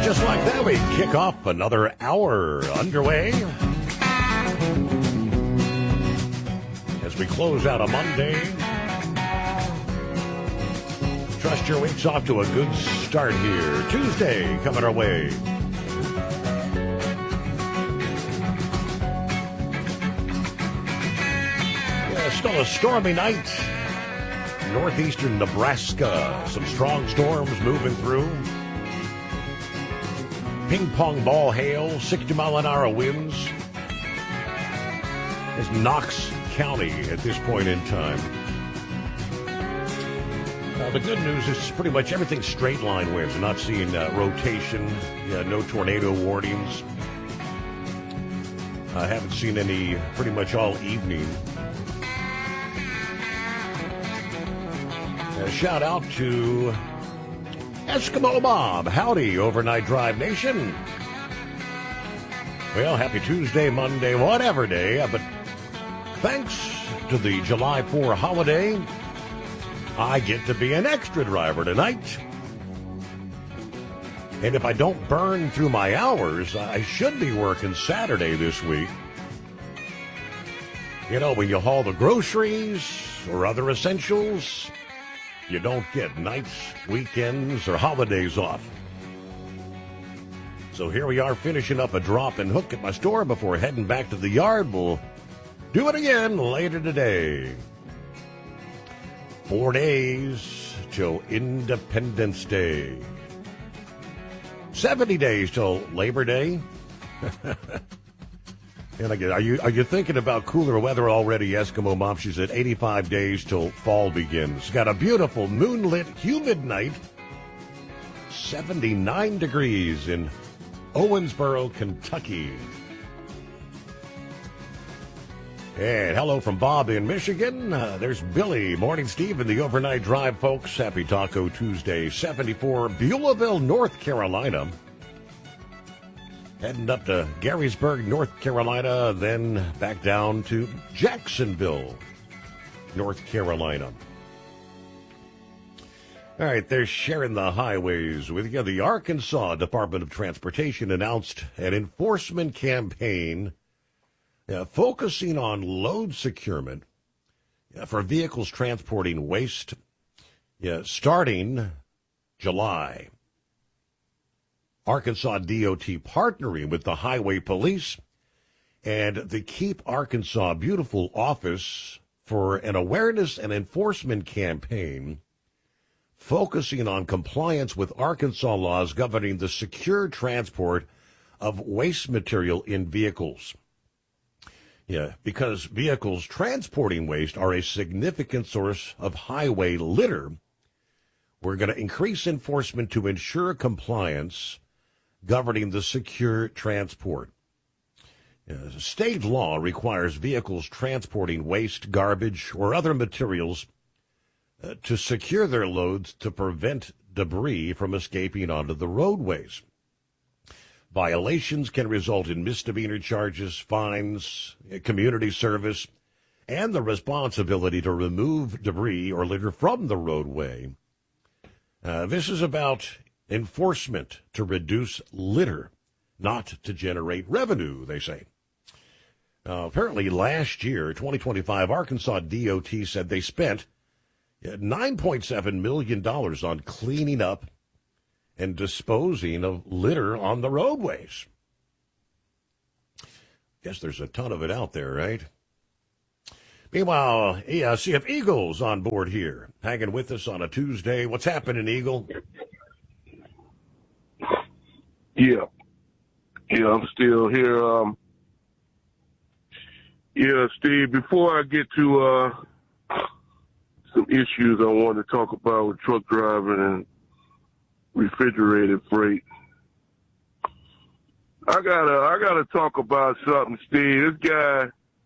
Just like that, we kick off another hour underway as we close out a Monday. Trust your week's off to a good start here. Tuesday coming our way. Yeah, still a stormy night. Northeastern Nebraska. Some strong storms moving through. Ping pong ball hail, 60-mile-an-hour winds. It's Knox County at this point in time. The good news is pretty much everything's straight line winds. We're not seeing rotation, no tornado warnings. I haven't seen any pretty much all evening. Shout out to Eskimo Bob. Howdy, Overnight Drive Nation. Well, happy Tuesday, Monday, whatever day. But thanks to the July 4 holiday, I get to be an extra driver tonight. And if I don't burn through my hours, I should be working Saturday this week. You know, when you haul the groceries or other essentials, you don't get nights, weekends, or holidays off. So here we are finishing up a drop and hook at my store before heading back to the yard. We'll do it again later today. 4 days till Independence Day. 70 days till Labor Day. And again, are you thinking about cooler weather already, Eskimo Mom? She's at 85 days till fall begins. Got a beautiful moonlit, humid night. 79 degrees in Owensboro, Kentucky. And hello from Bob in Michigan. There's Billy. Morning, Steve, and the Overnight Drive, folks. Happy Taco Tuesday. 74, Beulahville, North Carolina. Heading up to Garysburg, North Carolina, then back down to Jacksonville, North Carolina. All right, they're sharing the highways with you. The Arkansas Department of Transportation announced an enforcement campaign focusing on load securement for vehicles transporting waste starting July. Arkansas DOT partnering with the Highway Police and the Keep Arkansas Beautiful office for an awareness and enforcement campaign focusing on compliance with Arkansas laws governing the secure transport of waste material in vehicles. Yeah, because vehicles transporting waste are a significant source of highway litter, we're going to increase enforcement to ensure compliance governing the secure transport. State law requires vehicles transporting waste, garbage, or other materials to secure their loads to prevent debris from escaping onto the roadways. Violations can result in misdemeanor charges, fines, community service, and the responsibility to remove debris or litter from the roadway. This is about enforcement to reduce litter, not to generate revenue, they say. Apparently last year, 2025, Arkansas DOT said they spent $9.7 million on cleaning up and disposing of litter on the roadways. Guess there's a ton of it out there, right? Meanwhile, CF Eagle's on board here, hanging with us on a Tuesday. What's happening, Eagle? Yeah, I'm still here. Steve, before I get to some issues I want to talk about with truck driving and refrigerated freight, I gotta talk about something, Steve. This guy,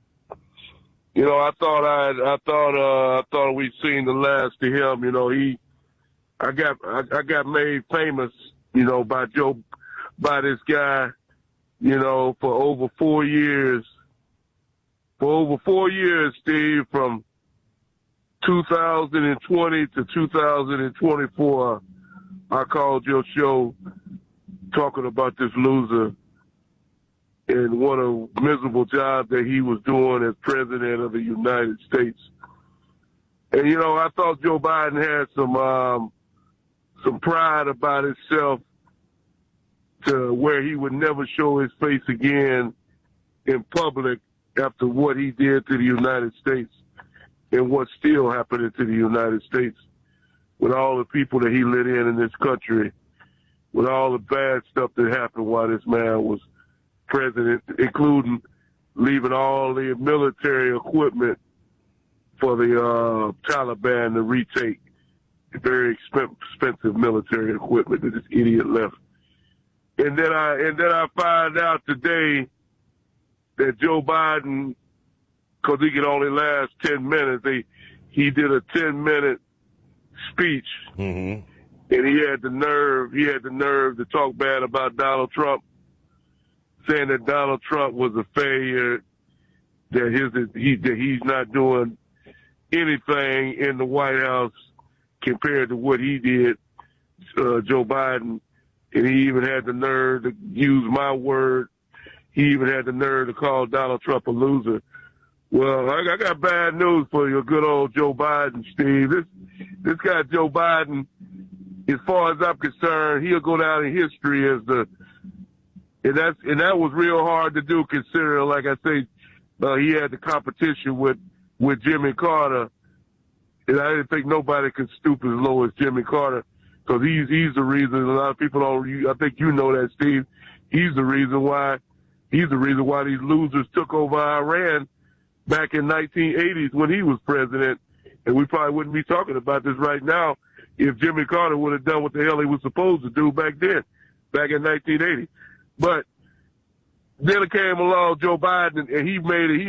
I thought we'd seen the last of him. I got made famous, by this guy, for over 4 years. For over 4 years, Steve, from 2020 to 2024, I called your show talking about this loser and what a miserable job that he was doing as president of the United States. And, you know, I thought Joe Biden had some pride about himself to where he would never show his face again in public after what he did to the United States and what's still happening to the United States with all the people that he let in this country, with all the bad stuff that happened while this man was president, including leaving all the military equipment for the Taliban to retake, very expensive military equipment that this idiot left. And then I find out today that Joe Biden, because he could only last 10 minutes, he did a 10-minute speech, and he had the nerve to talk bad about Donald Trump, saying that Donald Trump was a failure, that he's not doing anything in the White House compared to what he did, Joe Biden. And he even had the nerve to use my word. He even had the nerve to call Donald Trump a loser. Well, I got bad news for you, good old Joe Biden, Steve. This guy, Joe Biden, as far as I'm concerned, he'll go down in history as and that was real hard to do, considering, like I say, he had the competition with Jimmy Carter. And I didn't think nobody could stoop as low as Jimmy Carter, because he's the reason. A lot of people don't. I think you know that, Steve. He's the reason why these losers took over Iran back in 1980s when he was president. And we probably wouldn't be talking about this right now if Jimmy Carter would have done what the hell he was supposed to do back then, back in 1980. But then it came along Joe Biden, and he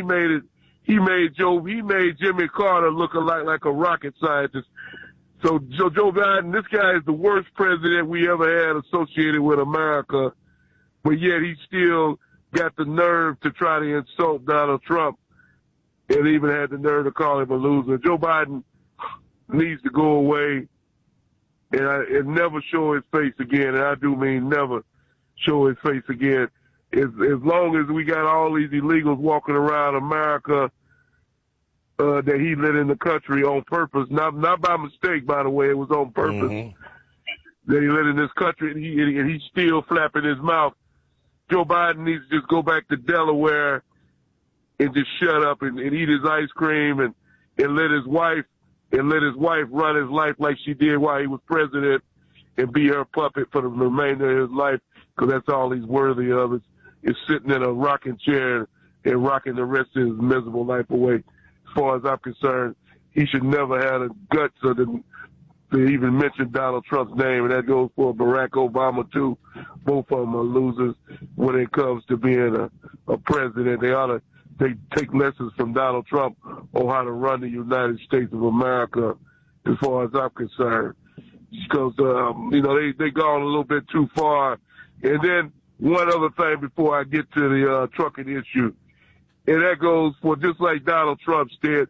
made Jimmy Carter look like a rocket scientist. So Joe Biden, this guy is the worst president we ever had associated with America, but yet he still got the nerve to try to insult Donald Trump and even had the nerve to call him a loser. Joe Biden needs to go away and never show his face again, and I do mean never show his face again. As long as we got all these illegals walking around America that he let in the country on purpose, not by mistake, by the way, it was on purpose, that he let in this country, and he's still flapping his mouth. Joe Biden needs to just go back to Delaware and just shut up and eat his ice cream and let his wife run his life like she did while he was president and be her puppet for the remainder of his life, because that's all he's worthy of is sitting in a rocking chair and rocking the rest of his miserable life away. As far as I'm concerned, he should never have the guts to even mention Donald Trump's name, and that goes for Barack Obama too. Both of them are losers when it comes to being a president. They ought to take lessons from Donald Trump on how to run the United States of America, as far as I'm concerned. Because, they gone a little bit too far. And then one other thing before I get to the trucking issue, and that goes for just like Donald Trump did.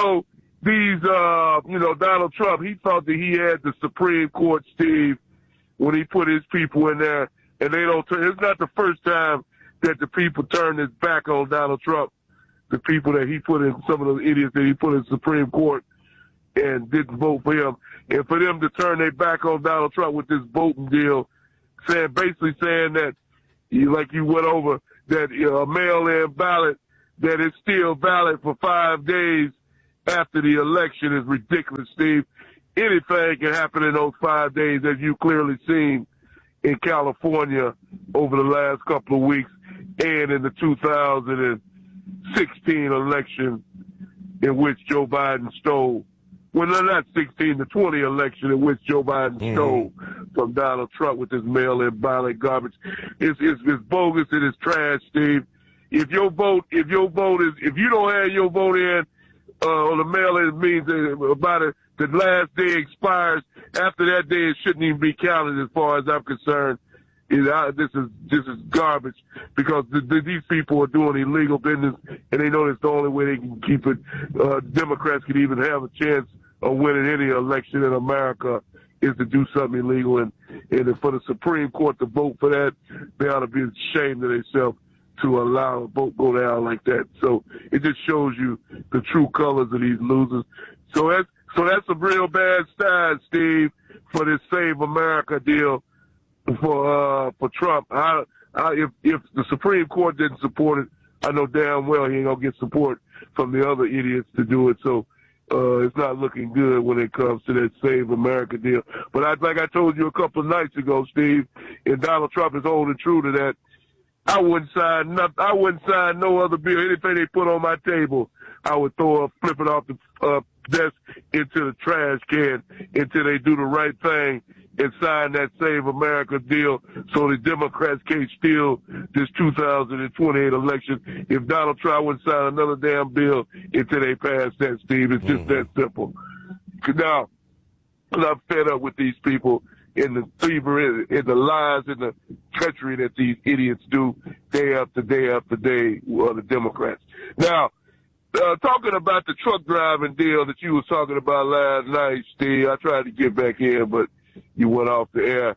Donald Trump, he thought that he had the Supreme Court, Steve, when he put his people in there, and they don't turn. It's not the first time that the people turned his back on Donald Trump, the people that he put in, some of those idiots that he put in the Supreme Court and didn't vote for him. And for them to turn their back on Donald Trump with this voting deal, basically saying that, like you went over, that a mail-in ballot that is still valid for 5 days after the election is ridiculous, Steve. Anything can happen in those 5 days, as you clearly seen in California over the last couple of weeks and in the 2016 election in which Joe Biden stole. Well, not 16, the 20 election in which Joe Biden stole from Donald Trump with this mail-in ballot garbage. It's bogus and it's trash, Steve. If you don't have your vote in on the mail-in, means that the last day expires. After that day, it shouldn't even be counted as far as I'm concerned. This is garbage, because these people are doing illegal business, and they know that's the only way they can keep it. Democrats can even have a chance of winning any election in America is to do something illegal. And for the Supreme Court to vote for that, they ought to be ashamed of themselves to allow a vote go down like that. So it just shows you the true colors of these losers. So that's a real bad sign, Steve, for this Save America deal for Trump. If the Supreme Court didn't support it, I know damn well he ain't gonna get support from the other idiots to do it. So it's not looking good when it comes to that Save America deal. But like I told you a couple of nights ago, Steve, if Donald Trump is holding true to that, I wouldn't sign nothing. I wouldn't sign no other bill. Anything they put on my table, I would flip it off the desk into the trash can until they do the right thing and sign that Save America deal so the Democrats can't steal this 2028 election. If Donald Trump wouldn't sign another damn bill until they pass that, Steve. It's just that simple. Now, I'm fed up with these people in the thievery, in the lies, in the treachery that these idiots do day after day after day, the Democrats. Now, talking about the truck driving deal that you was talking about last night, Steve, I tried to get back in, but you went off the air.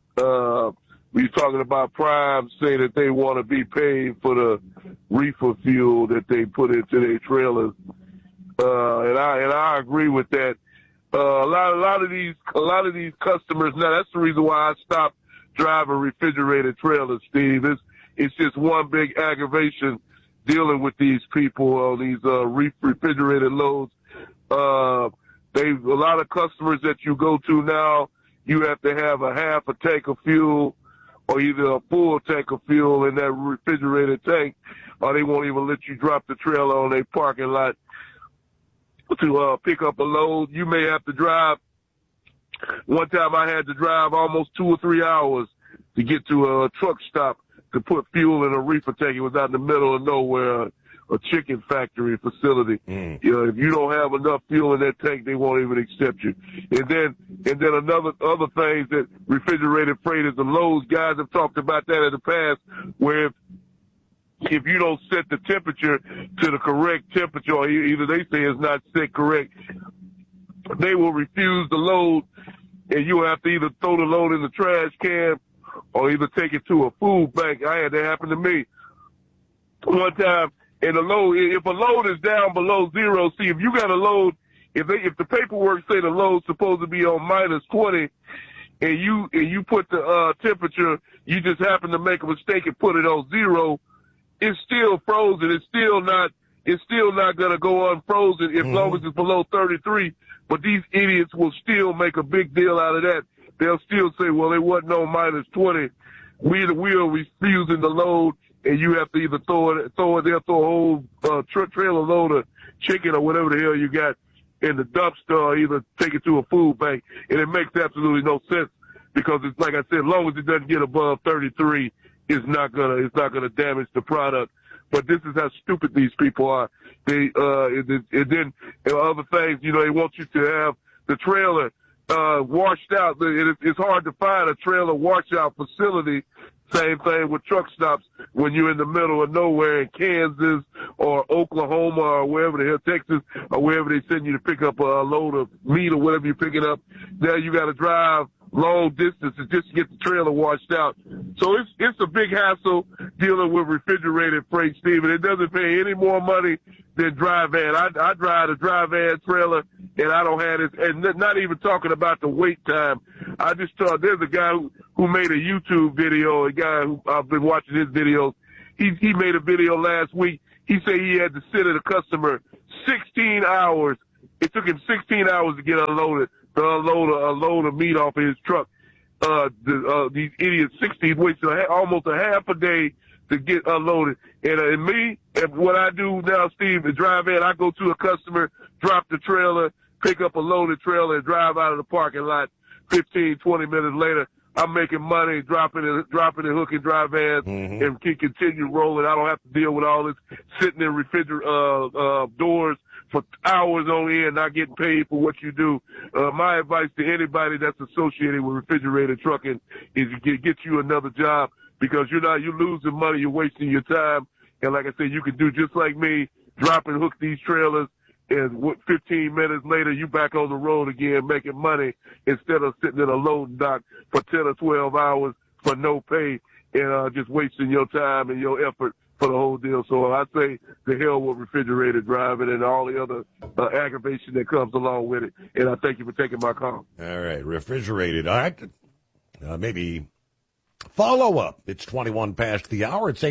We were talking about Prime saying that they want to be paid for the reefer fuel that they put into their trailers. And I agree with that. A lot of these customers, now that's the reason why I stopped driving refrigerated trailers, Steve. It's just one big aggravation dealing with these people on these refrigerated loads. A lot of customers that you go to now, you have to have a half a tank of fuel or either a full tank of fuel in that refrigerated tank, or they won't even let you drop the trailer on their parking lot to pick up a load. You may have to drive. One time I had to drive almost 2 or 3 hours to get to a truck stop to put fuel in a reefer tank. It was out in the middle of nowhere, a chicken factory facility. You know, if you don't have enough fuel in that tank, they won't even accept you. And then other things that refrigerated freighters and loads, guys have talked about that in the past, where if you don't set the temperature to the correct temperature, or either they say it's not set correct, they will refuse the load, and you have to either throw the load in the trash can or either take it to a food bank. I had that happen to me one time. And if a load is down below zero, see, if you got a load, if the paperwork say the load's supposed to be on -20, and you put the temperature, you just happen to make a mistake and put it on zero, it's still frozen. It's still not gonna go unfrozen as long as it's below 33. But these idiots will still make a big deal out of that. They'll still say, well, it wasn't no -20. We are refusing the load, and you have to either they'll throw a whole trailer load of chicken or whatever the hell you got in the dumpster, or either take it to a food bank. And it makes absolutely no sense, because it's like I said, as long as it doesn't get above 33, it's not gonna damage the product. But this is how stupid these people are. They and then other things, you know, they want you to have the trailer washed out. It's hard to find a trailer washout facility. Same thing with truck stops when you're in the middle of nowhere in Kansas or Oklahoma or wherever the hell, Texas, or wherever they send you to pick up a load of meat or whatever you're picking up. Now you got to drive long distances just to get the trailer washed out. So it's a big hassle dealing with refrigerated freight, Steve, and it doesn't pay any more money than dry van. I drive a dry van trailer, and I don't have it, and not even talking about the wait time. I just thought there's a guy who made a YouTube video, a guy who I've been watching his videos. He made a video last week. He said he had to sit at a customer 16 hours. It took him 16 hours to get unloaded, to unload a load of meat off of his truck. These idiots, 16 weeks, almost a half a day to get unloaded. And what I do now, Steve, is drive in. I go to a customer, drop the trailer, pick up a loaded trailer, and drive out of the parking lot. 15, 20 minutes later, I'm making money, dropping it, hook and drive vans, and can continue rolling. I don't have to deal with all this sitting in doors for hours on end, not getting paid for what you do. My advice to anybody that's associated with refrigerated trucking is to get you another job, because you're losing money, you're wasting your time. And like I said, you can do just like me, drop and hook these trailers, and 15 minutes later, you back on the road again making money instead of sitting in a loading dock for 10 or 12 hours for no pay and just wasting your time and your effort for the whole deal. So I say the hell with refrigerated driving and all the other aggravation that comes along with it. And I thank you for taking my call. All right, refrigerated. All right, maybe follow up. It's 21 past the hour. It's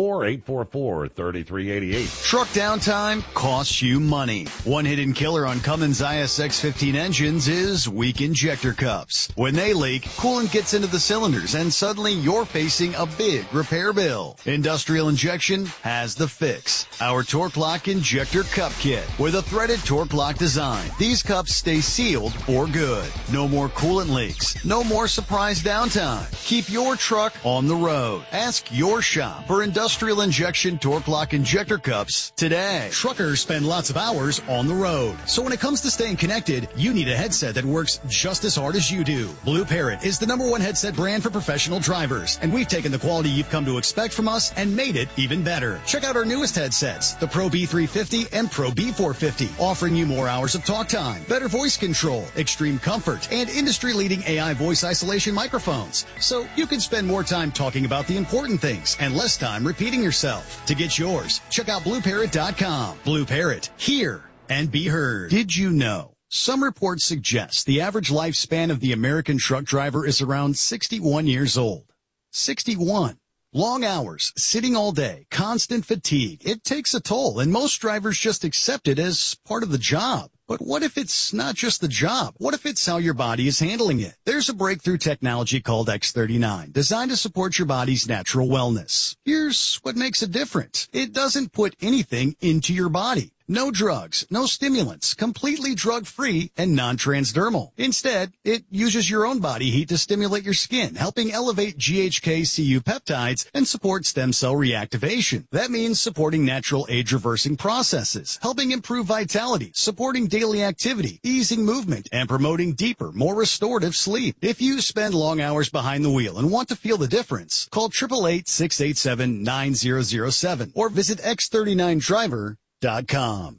844-844-3388. Truck downtime costs you money. One hidden killer on Cummins ISX-15 engines is weak injector cups. When they leak, coolant gets into the cylinders and suddenly you're facing a big repair bill. Industrial Injection has the fix. Our Torque Lock Injector Cup Kit with a threaded Torque Lock design. These cups stay sealed for good. No more coolant leaks. No more surprise downtime. Keep your truck on the road. Ask your shop for Industrial Injection Torque Lock Injector Cups today. Truckers spend lots of hours on the road. So when it comes to staying connected, you need a headset that works just as hard as you do. Blue Parrot is the #1 headset brand for professional drivers, and we've taken the quality you've come to expect from us and made it even better. Check out our newest headsets, the Pro B350 and Pro B450, offering you more hours of talk time, better voice control, extreme comfort, and industry-leading AI voice isolation microphones. So you can spend more time talking about the important things and less time repeating yourself. To get yours, check out BlueParrot.com. Blue Parrot, hear and be heard. Did you know? Some reports suggest the average lifespan of the American truck driver is around 61 years old. 61. Long hours, sitting all day, constant fatigue. It takes a toll, and most drivers just accept it as part of the job. But what if it's not just the job? What if it's how your body is handling it? There's a breakthrough technology called X39, designed to support your body's natural wellness. Here's what makes it different. It doesn't put anything into your body. No drugs, no stimulants, completely drug-free and non-transdermal. Instead, it uses your own body heat to stimulate your skin, helping elevate GHK-Cu peptides and support stem cell reactivation. That means supporting natural age-reversing processes, helping improve vitality, supporting daily activity, easing movement, and promoting deeper, more restorative sleep. If you spend long hours behind the wheel and want to feel the difference, call 888-687-9007 or visit X39Driver.com.